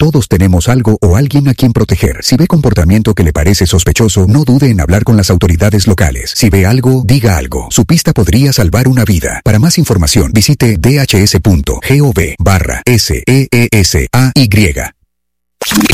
Todos tenemos algo o alguien a quien proteger. Si ve comportamiento que le parece sospechoso, no dude en hablar con las autoridades locales. Si ve algo, diga algo. Su pista podría salvar una vida. Para más información, visite dhs.gov/SEESAY.